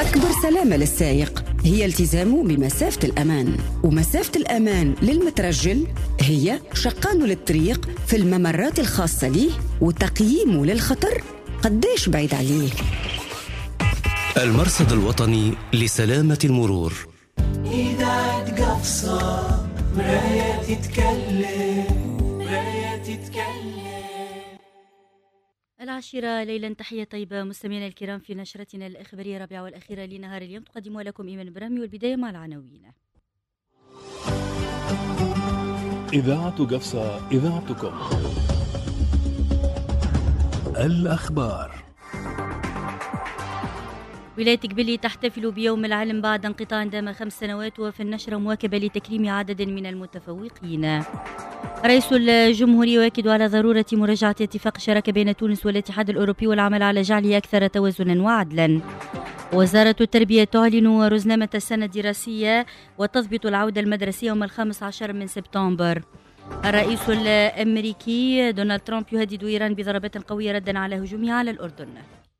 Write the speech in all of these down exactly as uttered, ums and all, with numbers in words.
أكبر سلامة للسائق هي التزامه بمسافة الأمان، ومسافة الأمان للمترجل هي شقانه للطريق في الممرات الخاصة له وتقييمه للخطر قديش بعيد عليه. المرصد الوطني لسلامة المرور. إذا تقفصة مراية تتكلم، مراية تتكلم. العاشرة ليلا، تحية طيبة مستمعينا الكرام في نشرتنا الإخبارية الرابعة والأخيرة لنهار اليوم، تقدمها لكم إيمان برامي. والبداية مع العناوين. إذاعة قفصة، إذاعتكم. الأخبار. ولاية قبلي تحتفل بيوم العلم بعد انقطاع دام خمس سنوات، وفي النشرة مواكبة لتكريم عدد من المتفوقين. رئيس الجمهورية يؤكد على ضرورة مراجعة اتفاق الشراكة بين تونس والاتحاد الأوروبي والعمل على جعله أكثر توازنا وعدلا. وزارة التربية تعلن رزنامة السنة الدراسية وتضبط العودة المدرسية يوم الخامس عشر من سبتمبر. الرئيس الأمريكي دونالد ترامب يهدد إيران بضربات قوية ردا على هجومها على الأردن.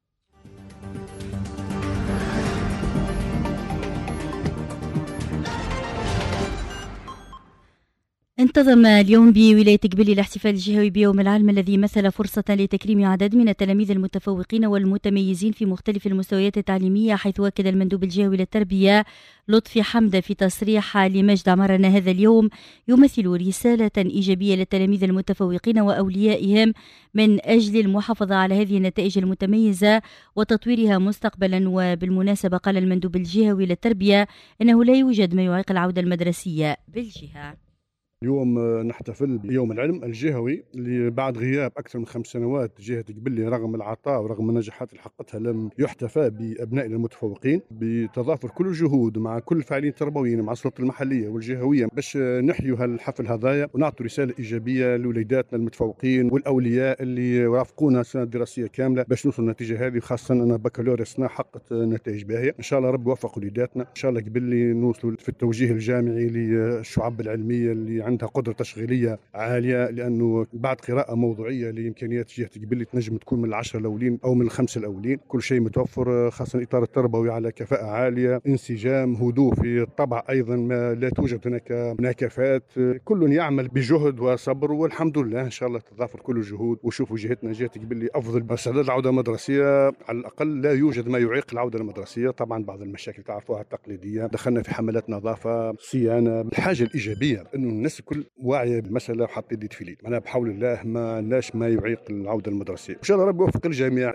انتظم اليوم بولاية قبلي الاحتفال الجهوي بيوم العلم الذي مثل فرصة لتكريم عدد من التلاميذ المتفوقين والمتميزين في مختلف المستويات التعليمية، حيث أكد المندوب الجهوي للتربية لطفي حمدة في تصريح لمجد عمر أن هذا اليوم يمثل رسالة إيجابية للتلاميذ المتفوقين وأوليائهم من أجل المحافظة على هذه النتائج المتميزة وتطويرها مستقبلا. وبالمناسبة قال المندوب الجهوي للتربية أنه لا يوجد ما يعيق العودة المدرسية بالجهة. اليوم نحتفل بيوم العلم الجهوي اللي بعد غياب أكثر من خمس سنوات جهة قبلي رغم العطاء ورغم النجاحات اللي حققتها لم يحتفى بأبنائنا المتفوقين بتضافر كل الجهود مع كل الفاعلين التربويين مع السلطة المحلية والجهوية باش نحيوا هالحفل هذايا ونعطوا رسالة إيجابية لوليداتنا المتفوقين والأولياء اللي رافقونا السنة الدراسية كاملة باش نوصل النتيجة هذه، وخاصة أن بكالوريوسنا حققت نتائج باهية. إن شاء الله رب يوفق وليداتنا، إن شاء الله قبلي نوصلوا في التوجيه الجامعي للشعب العلمية اللي عندها قدرة تشغيلية عالية، لأنه بعد قراءة موضوعية لإمكانيات جهة قبلي تنجم تكون من العشرة الأولين أو من الخمسة الأولين. كل شيء متوفر، خاصة الإطار التربوي على كفاءة عالية، انسجام، هدوء في الطبع، أيضا ما لا توجد هناك مناكفات، كل يعمل بجهد وصبر، والحمد لله إن شاء الله تضافر كل الجهود وشوفوا جهتنا جهة قبلي أفضل. استعداد العودة المدرسية على الأقل لا يوجد ما يعيق العودة المدرسية، طبعا بعض المشاكل تعرفوها التقليدية، دخلنا في حملات نظافة صيانة. الحاجة الإيجابية أنه الناس الكل واعية بالمسألة وحاطين يدي في اليد، معناها بحول الله ما لاش ما يعيق العودة المدرسية، إن شاء الله ربي يوفق الجميع.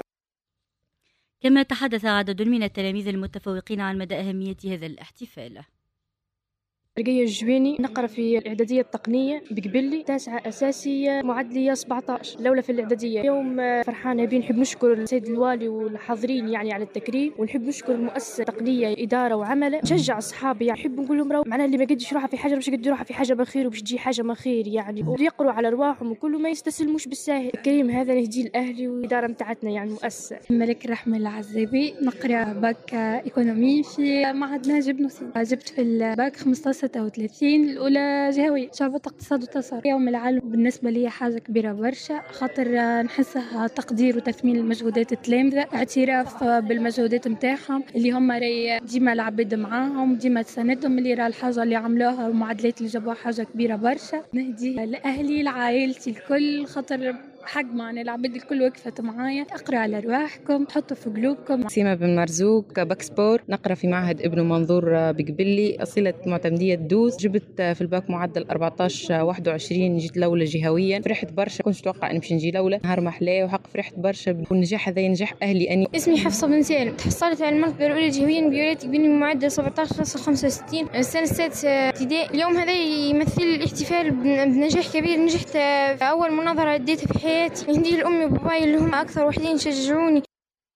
كما تحدث عدد من التلاميذ المتفوقين عن مدى أهمية هذا الاحتفال. رقية الجويني نقرأ في الإعدادية التقنية بقبلي، تاسعة أساسية معدلية سبعة عشر الأولى في الإعدادية. يوم فرحانة بي، نحب نشكر السيد الوالي والحاضرين يعني على التكريم، ونحب نشكر المؤسسة التقنية إدارة وعمله. نشجع أصحابي يعني نحب نقول لهم رو معناها اللي ما قدش يروح في حاجة باش يقدر يروح في حاجة بخير وباش تجي حاجة ما خير يعني، ويقروا على أرواحهم وكل ما يستسلموش بالساهل. التكريم هذا نهديه الأهلي والإدارة متاعتنا يعني المؤسسة. ملك الرحمة العزيبي، نقرأ باك إيكونومي في معهد ناجي بن نصير. جبت في الباك خمسة عشر ستة وثلاثين الأولى جهوية شعبة اقتصاد وتسارع. يوم العلم بالنسبة لي حاجة كبيرة برشا، خاطر نحسها تقدير وتثمين المجهودات التلامذة، اعتراف بالمجهودات متاعهم اللي هم راي ديما العبد معاهم، ديما تساندهم اللي راه الحاجة اللي عملوها والمعادلات اللي جابوها حاجة كبيرة برشا. نهدي لأهلي لعائلتي الكل، خاطر حق معنا العبد الكل وقفت معايا. اقرأ على رواحكم، حطوا في قلوبكم. سيما بن مرزوق باكسبور، نقرأ في معهد ابن منظور بقبلي، أصيلة معتمدية دوز. جبت في الباك معدل أربعة عشر واحد وعشرين، جيت الأولى جهويا، فرحت برشا، كنت أتوقع أني باش نجي الأولى، نهار محلاه وحق فرحت برشا بالنجاح هذا، نجاح أهلي. أني اسمي حفصة بن سالم، تحصلت على المرتبة الأولى جهويا بولاية قبلي معدل سبعة عشر فاصلة خمسة وستين السنة السادسة ابتدائي. اليوم هذا يمثل الاحتفال بنجاح كبير، نجحت في أول مناظرة أديتها في حياتي، هندي لأمي وباباي اللي هم أكثر وحدين شجعوني.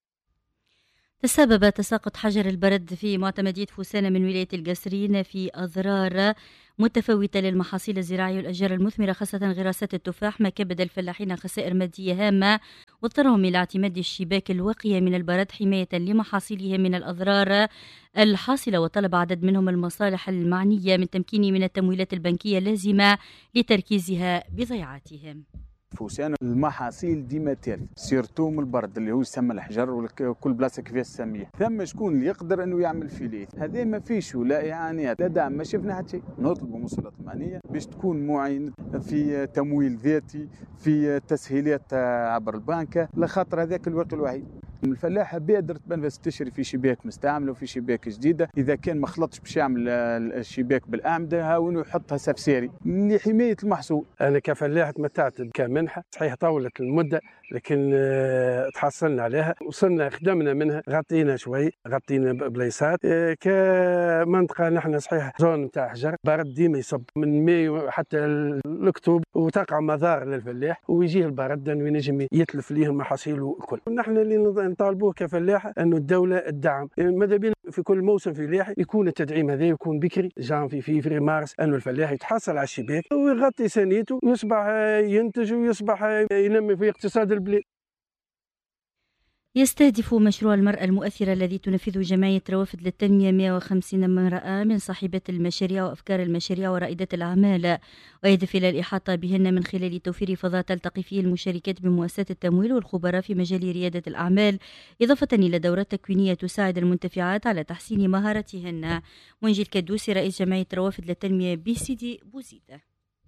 تسبب تساقط حجر البرد في معتمدية فوسانة من ولاية القصرين في أضرار متفاوتة للمحاصيل الزراعية والأشجار المثمرة، خاصة غراسات التفاح، ما كبد الفلاحين خسائر مادية هامة واضطرهم إلى اعتماد الشباك الواقية من البرد حماية لمحاصيلهم من الأضرار الحاصلة. وطلب عدد منهم المصالح المعنية من تمكين من التمويلات البنكية اللازمة لتركيزها بضيعاتهم. فوسان المحاصيل ديما تالف سيرتو من البرد اللي هو يسمى الحجر وكل بلاصه كيفاش تسميه. ثم شكون اللي يقدر انه يعمل فيليه؟ هذا ما فيش ولا اعانات لا دعم، ما شفنا حتى شيء. نطلبوا من السلطات المعنيه باش تكون معين في تمويل ذاتي، في تسهيلات عبر البنكه، لخاطر هذاك الوقت الوحيد. الفلاحه بادر تبان تشري في شباك مستعمله وفي شباك جديده، اذا كان ما خلطش باش يعمل الشباك بالاعمده هاونو يحطها سفساري لحمايه المحصول. انا كفلاح تمتعت كمنحه، صحيح طولت المده لكن تحصلنا عليها، وصلنا خدمنا منها، غطينا شوي، غطينا بليصات كمنطقه. نحن صحيح زون نتاع حجر، برد ديما يصب من ماي حتى الاكتوبر، وتقع مضار للفلاح ويجيه البرد انه ينجم يتلف ليه المحاصيل والكل. نحن اللي نطالبوه كفلاحه انه الدوله الدعم، ماذا بينا في كل موسم فلاحي يكون التدعيم هذا يكون بكري، جانفي فيفري مارس، انه الفلاح يتحصل على الشباك ويغطي سنيته ويصبح ينتج ويصبح ينمي في اقتصاد البلاد. يستهدف مشروع المرأة المؤثرة الذي تنفذه جمعية روافد للتنمية مئة وخمسين امرأة من صاحبات المشاريع وأفكار المشاريع ورائدة الأعمال، ويهدف إلى الإحاطة بهن من خلال توفير فضاء تلتقي فيه المشاركات بمؤسسات التمويل والخبراء في مجال ريادة الأعمال، إضافة إلى دورات تكوينية تساعد المنتفعات على تحسين مهاراتهن. منجي الكدوسي رئيس جمعية روافد للتنمية بسيدي بوزيدة.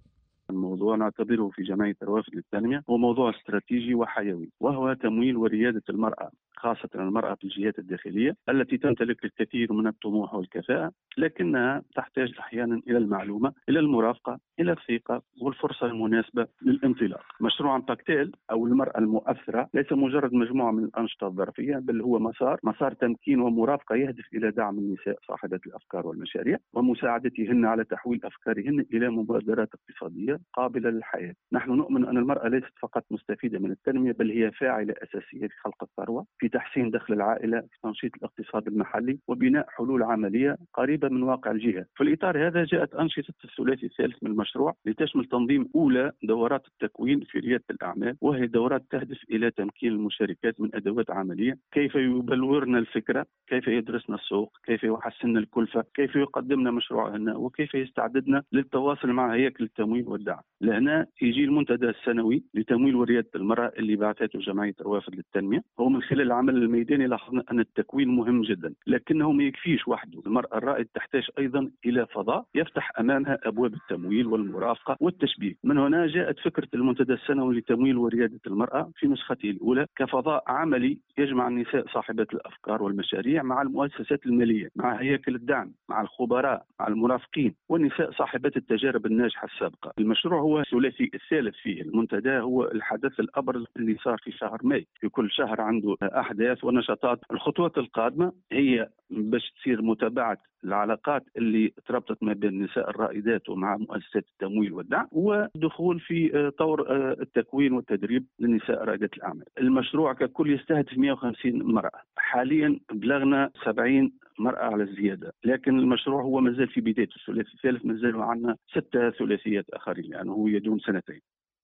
الموضوع نعتبره في جمعية روافد للتنمية هو موضوع استراتيجي وحيوي، وهو تمويل وريادة المرأة، خاصة المرأة في الجهات الداخلية التي تمتلك الكثير من الطموح والكفاءة، لكنها تحتاج أحيانا إلى المعلومة، إلى المرافقة، إلى الثقة والفرصة المناسبة للانطلاق. مشروع باكتيل أو المرأة المؤثرة ليس مجرد مجموعة من الأنشطة الظرفية، بل هو مسار مسار تمكين ومرافقة يهدف إلى دعم النساء صاحبات الأفكار والمشاريع ومساعدتهن على تحويل أفكارهن إلى مبادرات اقتصادية قابلة للحياة. نحن نؤمن أن المرأة ليست فقط مستفيدة من التنمية، بل هي فاعلة أساسية في خلق الثروة، في تحسين دخل العائلة، في تنشيط الاقتصاد المحلي، وبناء حلول عملية قريبة من واقع الجهة. في الإطار هذا جاءت أنشطة الثلاثي الثالث من المشروع لتشمل تنظيم أولى دورات التكوين في ريادة الأعمال، وهي دورات تهدف إلى تمكين المشاركات من أدوات عملية، كيف يبلورن الفكرة، كيف يدرسن السوق، كيف يحسن الكلفة، كيف يقدمن مشروعهن، وكيف يستعددن للتواصل مع هياكل التمويل والدعم. لهنا يجي المنتدى السنوي لتمويل وريادة المرأة اللي بعثته جمعية روافد للتنمية. هو من خلال العمل الميداني لاحظنا أن التكوين مهم جدا، لكنه ما يكفيش وحده. المرأة الرائد تحتاج أيضا إلى فضاء يفتح أمامها أبواب التمويل والمرافقة والتشبيك. من هنا جاءت فكرة المنتدى السنوي لتمويل وريادة المرأة في نسخته الأولى كفضاء عملي يجمع النساء صاحبات الأفكار والمشاريع مع المؤسسات المالية، مع هياكل الدعم، مع الخبراء، مع المرافقين، والنساء صاحبات التجارب الناجحة السابقة. المشروع هو الثلاثي الثالث فيه. المنتدى هو الحدث الأبرز اللي صار في شهر ماي، في كل شهر عنده أحداث ونشاطات. الخطوات القادمة هي باش تصير متابعة العلاقات اللي تربطت ما بين النساء الرائدات ومع مؤسسات التمويل والدعم، ودخول في طور التكوين والتدريب للنساء رائدات الأعمال. المشروع ككل يستهدف مئة وخمسين امرأة، حاليا بلغنا سبعين مرأة على الزيادة، لكن المشروع هو مازال في بداية الثلاثي الثالث، مازال عندنا ستة ثلاثيات آخرين، يعني هو يدوم سنتين.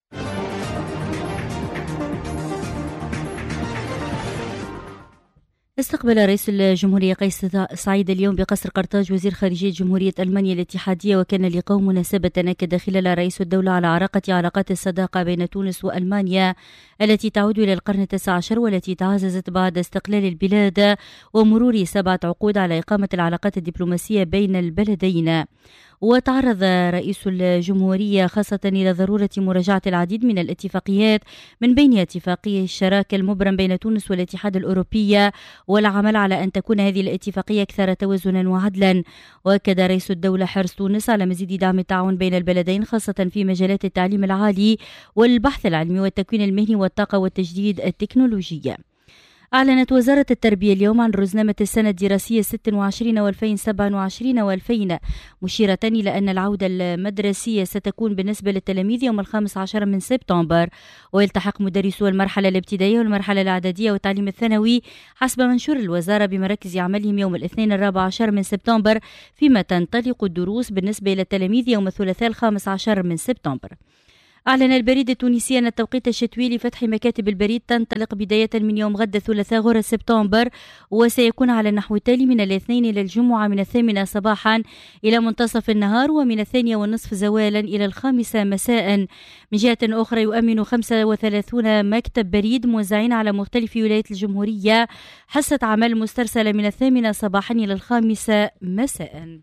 استقبل رئيس الجمهورية قيس سعيد اليوم بقصر قرطاج وزير خارجية جمهورية ألمانيا الاتحادية، وكان اللقاء مناسبة أكد خلال رئيس الدولة على علاقة علاقات الصداقة بين تونس وألمانيا التي تعود إلى القرن التاسع عشر والتي تعززت بعد استقلال البلاد ومرور سبعة عقود على إقامة العلاقات الدبلوماسية بين البلدين. وتعرض رئيس الجمهورية خاصة إلى ضرورة مراجعة العديد من الاتفاقيات من بين اتفاقية الشراكة المبرم بين تونس والاتحاد الأوروبي، والعمل على أن تكون هذه الاتفاقية أكثر توازنا وعدلا. وأكد رئيس الدولة حرص تونس على مزيد دعم التعاون بين البلدين خاصة في مجالات التعليم العالي والبحث العلمي والتكوين المهني والطاقة والتجديد التكنولوجي. أعلنت وزارة التربية اليوم عن رزنامة السنة الدراسية ستة وعشرين وألفين وسبعة وعشرين وألفين، مشيرة إلى أن العودة المدرسية ستكون بالنسبة للتلاميذ يوم الخامس عشر من سبتمبر، ويلتحق مدرسو المرحلة الابتدائية والمرحلة الإعدادية والتعليم الثانوي حسب منشور الوزارة بمراكز عملهم يوم الاثنين الرابع عشر من سبتمبر، فيما تنطلق الدروس بالنسبة إلى التلاميذ يوم الثلاثاء الخامس عشر من سبتمبر. أعلن البريد التونسي أن التوقيت الشتوي لفتح مكاتب البريد تنطلق بداية من يوم غد الثلاثاء غرة سبتمبر، وسيكون على النحو التالي: من الاثنين إلى الجمعة من الثامنة صباحا إلى منتصف النهار، ومن الثانية والنصف زوالا إلى الخامسة مساء. من جهة أخرى يؤمن خمسة وثلاثين مكتب بريد موزعين على مختلف ولايات الجمهورية حصة عمل مسترسلة من الثامنة صباحا إلى الخامسة مساء.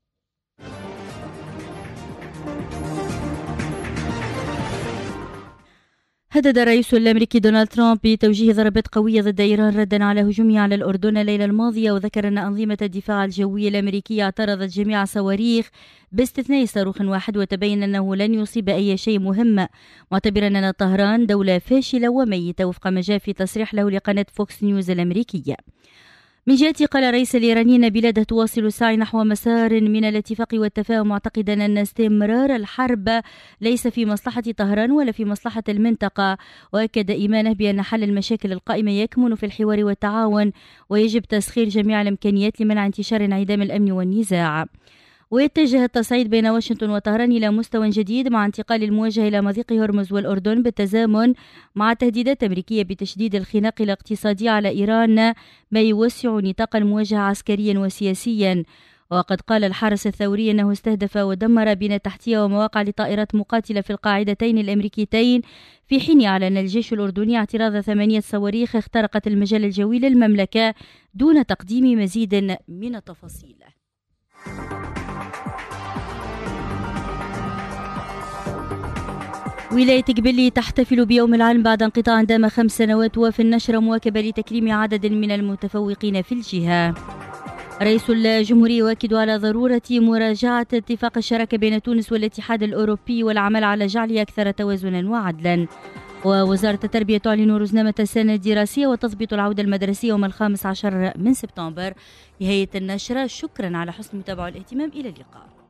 هدد الرئيس الأمريكي دونالد ترامب بتوجيه ضربات قوية ضد إيران ردا على هجومها على الأردن الليلة الماضية، وذكر أن أنظمة الدفاع الجوي الأمريكية اعترضت جميع الصواريخ باستثناء صاروخ واحد، وتبين أنه لن يصيب أي شيء مهم، معتبرا أن طهران دولة فاشلة وميتة وفق ما جاء في تصريح له لقناة فوكس نيوز الأمريكية. من جهته قال الرئيس الإيراني أن بلاده تواصل السعي نحو مسار من الاتفاق والتفاهم، معتقدا أن استمرار الحرب ليس في مصلحة طهران ولا في مصلحة المنطقة، وأكد إيمانه بأن حل المشاكل القائمة يكمن في الحوار والتعاون، ويجب تسخير جميع الإمكانيات لمنع انتشار انعدام الأمن والنزاع. ويتجه التصعيد بين واشنطن وطهران إلى مستوى جديد مع انتقال المواجهة إلى مضيق هرمز والأردن، بالتزامن مع تهديدات أمريكية بتشديد الخناق الاقتصادي على إيران، ما يوسع نطاق المواجهة عسكريا وسياسيا. وقد قال الحرس الثوري أنه استهدف ودمر بنى تحتية ومواقع لطائرات مقاتلة في القاعدتين الأمريكيتين، في حين أعلن الجيش الأردني اعتراض ثمانية صواريخ اخترقت المجال الجوي للمملكة دون تقديم مزيد من التفاصيل. ولاية قبلي تحتفل بيوم العلم بعد انقطاع دام خمس سنوات، وفي النشرة مواكبة لتكريم عدد من المتفوقين في الجهة. رئيس الجمهورية يؤكد على ضرورة مراجعة اتفاق الشراكة بين تونس والاتحاد الأوروبي والعمل على جعله أكثر توازنا وعدلا. ووزارة التربية تعلن رزنامة السنة الدراسية وتضبط العودة المدرسية يوم الخامس عشر من سبتمبر. نهاية النشرة، شكرا على حسن المتابعة والاهتمام، إلى اللقاء.